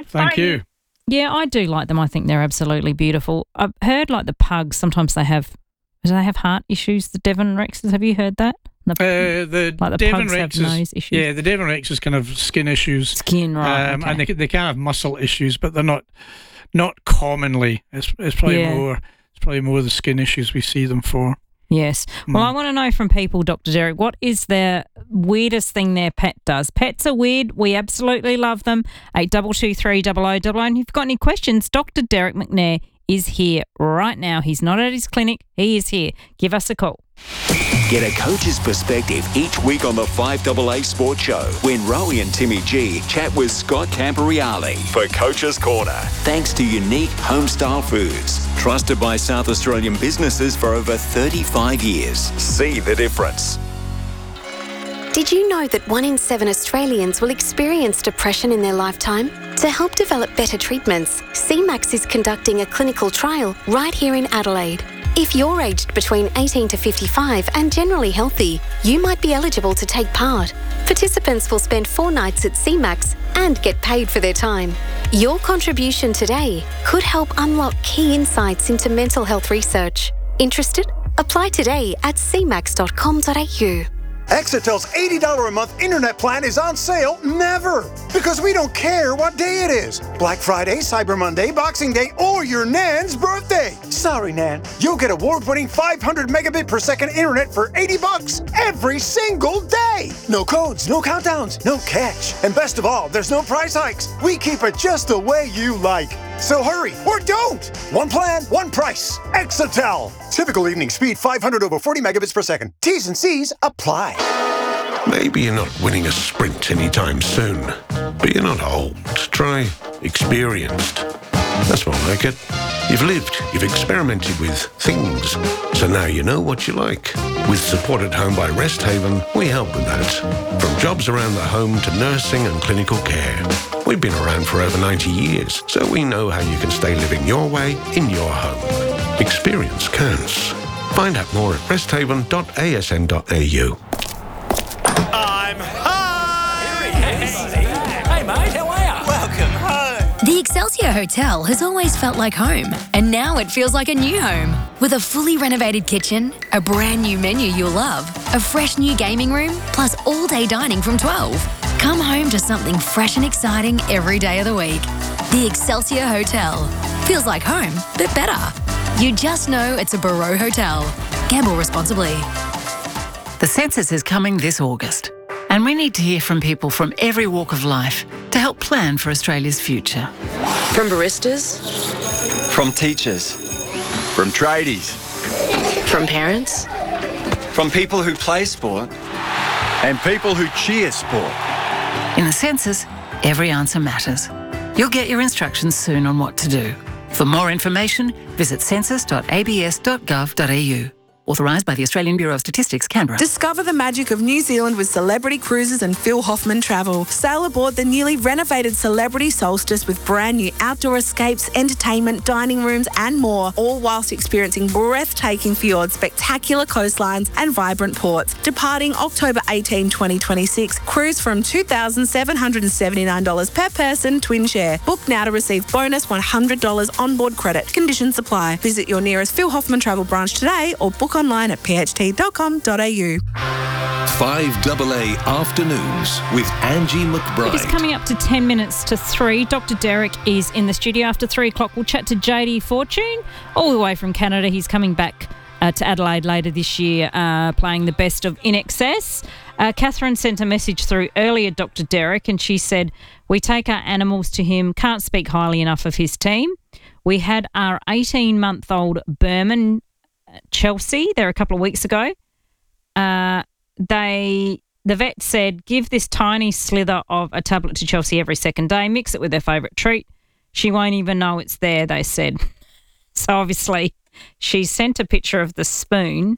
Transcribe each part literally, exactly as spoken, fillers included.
guys. Thank Bye. you. Yeah, I do like them. I think they're absolutely beautiful. I've heard like the pugs, sometimes they have, do they have heart issues, the Devon Rexes? Have you heard that? The, Uh, the like the Devon pugs Rex have is, nose issues. yeah, the Devon Rex is kind of skin issues. Skin, right. Um, okay. And they, they can have muscle issues, but they're not not commonly. It's, it's probably Yeah. more it's probably more the skin issues we see them for. Yes. Well, Mm. I want to know from people, Doctor Derek, what is the weirdest thing their pet does? Pets are weird. We absolutely love them. eight two two three double oh double oh. And if you've got any questions, Doctor Derek McNair is here right now. He's not at his clinic. He is here. Give us a call. Get a coach's perspective each week on the five A A Sports Show when Rowie and Timmy G chat with Scott Camporeale for Coach's Corner. Thanks to Unique Homestyle Foods, trusted by South Australian businesses for over thirty-five years. See the difference. Did you know that one in seven Australians will experience depression in their lifetime? To help develop better treatments, C MAX is conducting a clinical trial right here in Adelaide. If you're aged between eighteen to fifty-five and generally healthy, you might be eligible to take part. Participants will spend four nights at C MAX and get paid for their time. Your contribution today could help unlock key insights into mental health research. Interested? Apply today at c max dot com dot a u. Exitel's eighty dollars a month internet plan is on sale never, because we don't care what day it is. Black Friday, Cyber Monday, Boxing Day, or your Nan's birthday. Sorry, Nan. You'll get award-winning five hundred megabit per second internet for eighty bucks every single day. No codes, no countdowns, no catch. And best of all, there's no price hikes. We keep it just the way you like. So hurry, or don't! One plan, one price. Exitel. Typical evening speed, five hundred over forty megabits per second. T's and C's apply. Maybe you're not winning a sprint anytime soon, but you're not old. Try experienced. That's more like it. You've lived, you've experimented with things, so now you know what you like. With support at home by Rest Haven, we help with that. From jobs around the home to nursing and clinical care. We've been around for over ninety years, so we know how you can stay living your way in your home. Experience counts. Find out more at rest haven dot a s n dot a u. I'm home! Hey, mate, how are you? Welcome home. The Excelsior Hotel has always felt like home, and now it feels like a new home. With a fully renovated kitchen, a brand new menu you'll love, a fresh new gaming room, plus all-day dining from twelve. Come home to something fresh and exciting every day of the week. The Excelsior Hotel. Feels like home, but better. You just know it's a Barreau Hotel. Gamble responsibly. The census is coming this August, and we need to hear from people from every walk of life to help plan for Australia's future. From baristas, From teachers. From tradies. from parents, From people who play sport. And people who cheer sport. In the census, every answer matters. You'll get your instructions soon on what to do. For more information, visit census dot a b s dot gov dot a u. Authorised by the Australian Bureau of Statistics, Canberra. Discover the magic of New Zealand with Celebrity Cruises and Phil Hoffman Travel. Sail aboard the newly renovated Celebrity Solstice with brand new outdoor escapes, entertainment, dining rooms and more, all whilst experiencing breathtaking fjords, spectacular coastlines and vibrant ports. Departing October eighteenth, twenty twenty-six, cruise from two thousand seven hundred seventy-nine dollars per person, twin share. Book now to receive bonus one hundred dollars onboard credit. Conditions apply. Visit your nearest Phil Hoffman Travel branch today or book online at p h t dot com dot a u. five A A Afternoons with Angie McBride. It is coming up to ten minutes to three. Doctor Derek is in the studio after three o'clock. We'll chat to J D Fortune all the way from Canada. He's coming back uh, to Adelaide later this year, uh, playing the best of In Excess. Uh, Catherine sent a message through earlier, Doctor Derek, and she said, we take our animals to him, can't speak highly enough of his team. We had our eighteen-month-old Berman, Chelsea, there a couple of weeks ago. Uh, they, the vet said, give this tiny slither of a tablet to Chelsea every second day, mix it with her favourite treat. She won't even know it's there, they said. So obviously she sent a picture of the spoon.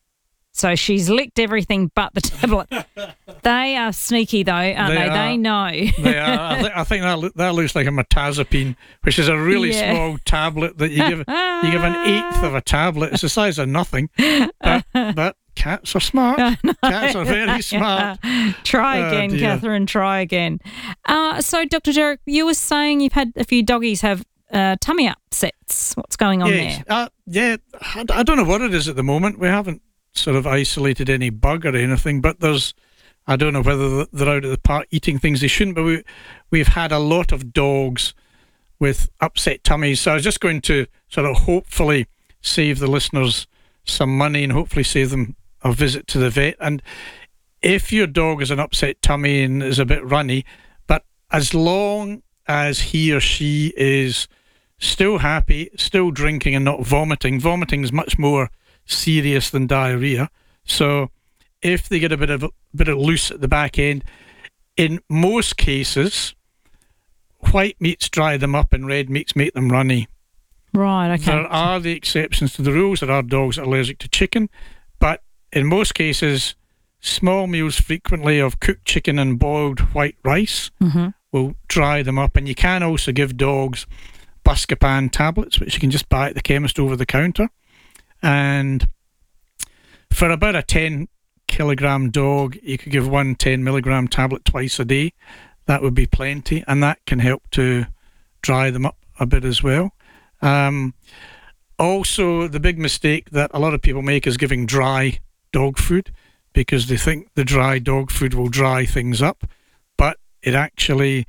So she's licked everything but the tablet. They are sneaky though, aren't they? They, they know. They are. I, th- I think that, that looks like a mirtazapine, which is a really Yeah. small tablet that you give you give an eighth of a tablet. It's the size of nothing. But, but Cats are smart. Cats are very smart. Try Oh, again, dear. Catherine. Try again. Uh, so, Doctor Derek, you were saying you've had a few doggies have uh, tummy upsets. What's going on Yes. there? Uh, yeah, I, I don't know what it is at the moment. We haven't sort of isolated any bug or anything, but there's, I don't know whether they're out at the park eating things they shouldn't, but we, we've had a lot of dogs with upset tummies. So I was just going to sort of hopefully save the listeners some money and hopefully save them a visit to the vet. And if your dog has an upset tummy and is a bit runny, but as long as he or she is still happy, still drinking and not vomiting, vomiting is much more serious than diarrhea. So if they get a bit of a bit of loose at the back end, in most cases, white meats dry them up and red meats make them runny. Right, okay. There are the exceptions to the rules. There are dogs that are allergic to chicken, but in most cases, small meals frequently of cooked chicken and boiled white rice Mm-hmm. will dry them up. And you can also give dogs Buscopan tablets, which you can just buy at the chemist over the counter. And for about a ten kilogram dog, you could give one ten milligram tablet twice a day. That would be plenty, and that can help to dry them up a bit as well. Um, also, the big mistake that a lot of people make is giving dry dog food, because they think the dry dog food will dry things up, but it actually,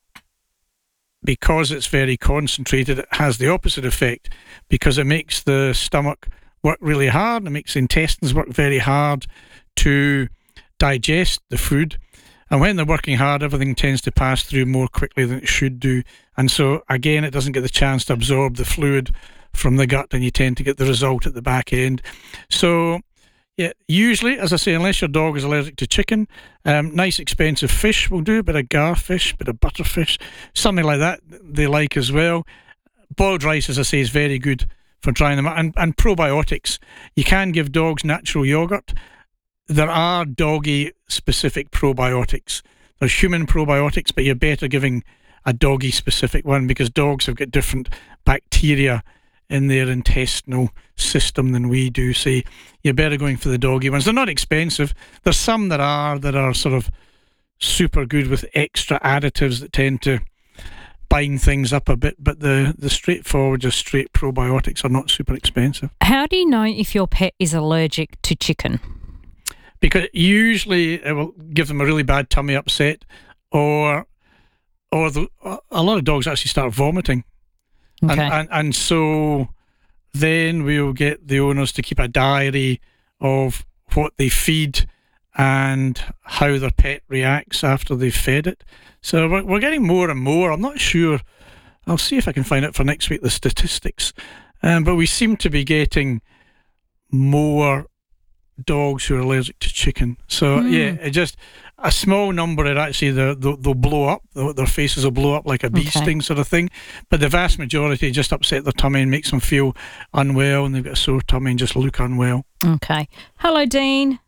because it's very concentrated, it has the opposite effect, because it makes the stomach work really hard, it makes the intestines work very hard to digest the food. And when they're working hard, everything tends to pass through more quickly than it should do. And so, again, it doesn't get the chance to absorb the fluid from the gut, and you tend to get the result at the back end. So, yeah, usually, as I say, unless your dog is allergic to chicken, um, nice expensive fish will do, a bit of garfish, a bit of butterfish, something like that they like as well. Boiled rice, as I say, is very good for drying them out. And, and probiotics. You can give dogs natural yogurt. There are doggy-specific probiotics. There's human probiotics, but you're better giving a doggy-specific one, because dogs have got different bacteria in their intestinal system than we do. So you're better going for the doggy ones. They're not expensive. There's some that are that are sort of super good with extra additives that tend to bind things up a bit, but the, the straightforward, just straight probiotics are not super expensive. How do you know if your pet is allergic to chicken? Because usually it will give them a really bad tummy upset, or or the, a lot of dogs actually start vomiting. Okay. And, and and so then we'll get the owners to keep a diary of what they feed and how their pet reacts after they've fed it. So we're, we're getting more and more. I'm not sure. I'll see if I can find out for next week the statistics. Um, but we seem to be getting more dogs who are allergic to chicken. So mm. yeah, it just a small number. It actually they'll, they'll blow up. Their faces will blow up like a bee okay. sting sort of thing. But the vast majority just upset their tummy and makes them feel unwell, and they've got a sore tummy and just look unwell. Okay. Hello, Dean.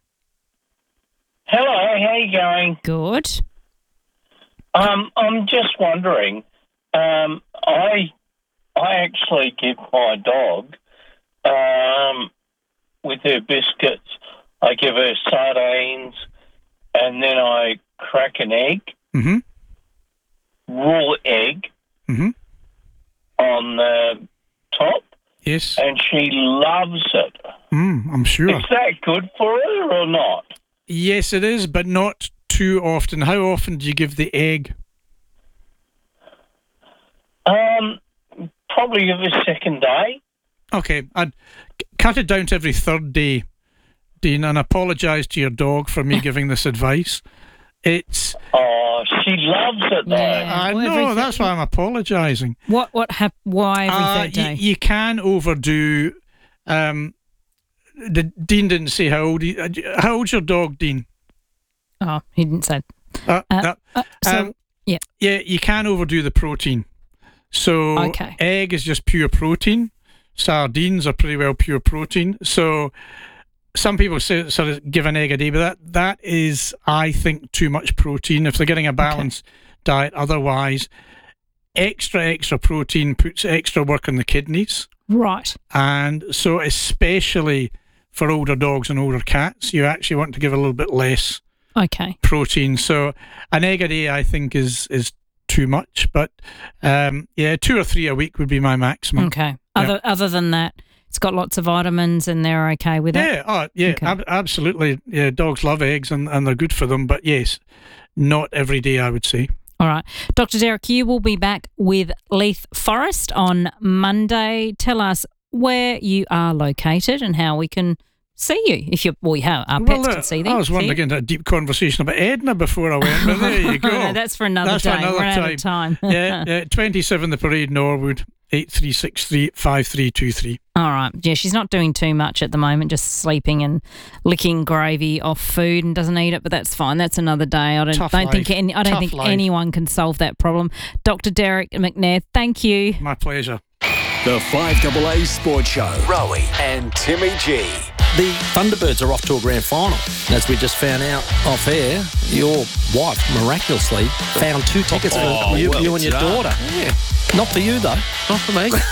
Hello. How you going? Good. Um, I'm just wondering. Um, I I actually give my dog um. with her biscuits, I give her sardines, and then I crack an egg, mm-hmm. raw egg, mm-hmm. on the top. Yes. And she loves it. Mm, I'm sure. Is that good for her or not? Yes, it is, but not too often. How often do you give the egg? Um, probably every second day. Okay, I'd cut it down to every third day, Dean, and apologise to your dog for me giving this advice. It's oh, she loves it though. Yeah, I well, know, everything. That's why I'm apologising. What? What? Hap- why every uh, third day? Y- you can overdo. Um, the Dean didn't say how old. He, uh, how old's your dog, Dean? Oh, he didn't say. Uh, uh, uh, uh, so, um, yeah, yeah, you can overdo the protein. So okay. egg is just pure protein. Sardines are pretty well pure protein. So some people say sort of give an egg a day, but that, that is, I think, too much protein. If they're getting a balanced okay. diet, otherwise, extra, extra protein puts extra work on the kidneys. Right. And so especially for older dogs and older cats. You actually want to give a little bit less Okay. protein. So an egg a day, I think, is is too much. But um, yeah, two or three a week would be my maximum. Okay. Other Yeah. other than that, it's got lots of vitamins and they're okay with it? Yeah, oh, yeah, Okay. ab- absolutely. Yeah, dogs love eggs and, and they're good for them. But yes, not every day, I would say. All right. Doctor Derek, you will be back with Leith Forest on Monday. Tell us where you are located and how we can see you. If you well, yeah, our pets Well, uh, can see them. I was wanting to get into a deep conversation about Edna before I went, but there you go. No, that's for another That's day. for another We're time. out of time. yeah, yeah, twenty-seven The Parade, Norwood, eight three six three, five three two three. All right. Yeah, she's not doing too much at the moment, just sleeping and licking gravy off food and doesn't eat it, but that's fine. That's another day. I don't, Tough don't think life. any, I don't Tough think life. anyone can solve that problem. Doctor Derek McNair, thank you. My pleasure. The five A A Sports Show. Rowie and Timmy G. The Thunderbirds are off to a grand final. As we just found out off air, your wife miraculously found two tickets Oh, for you, well you and your done. daughter. Yeah. Not for you, though. Not for me.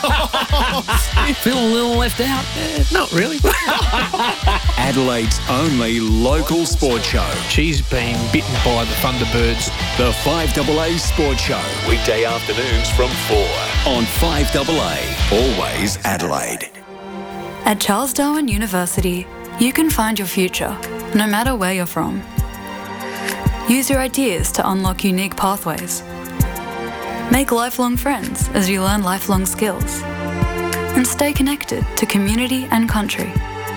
Feel a little left out? Eh, not really. Adelaide's only local sports show. She's been bitten by the Thunderbirds. The five A A Sports Show. Weekday afternoons from four on five A A. Always Adelaide. At Charles Darwin University, you can find your future, no matter where you're from. Use your ideas to unlock unique pathways. Make lifelong friends as you learn lifelong skills. And stay connected to community and country.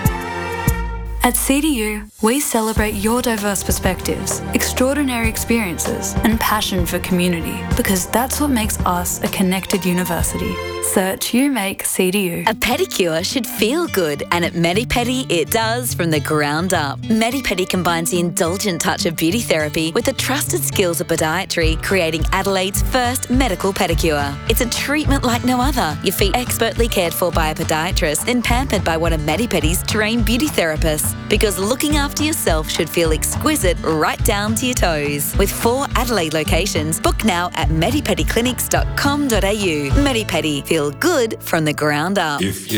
At C D U, we celebrate your diverse perspectives, extraordinary experiences, and passion for community, because that's what makes us a connected university. Search You Make C D U. A pedicure should feel good, and at Medipedi it does from the ground up. Medipedi combines the indulgent touch of beauty therapy with the trusted skills of podiatry, creating Adelaide's first medical pedicure. It's a treatment like no other. Your feet expertly cared for by a podiatrist, then pampered by one of Medipedi's trained beauty therapists. Because looking after yourself should feel exquisite right down to your toes. With four Adelaide locations, book now at medipediclinics dot com dot a u. Medipedi, feel good from the ground up. If you